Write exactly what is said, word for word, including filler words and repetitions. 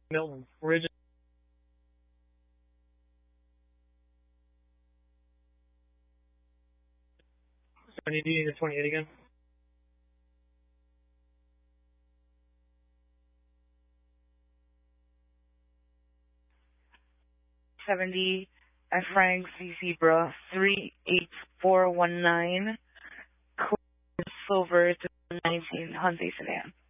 Milton Ridge. seventy, do you need a twenty-eight again? seventy at Frank C. Zebra, three eight four one nine, Silver to nineteen, Hyundai Sedan.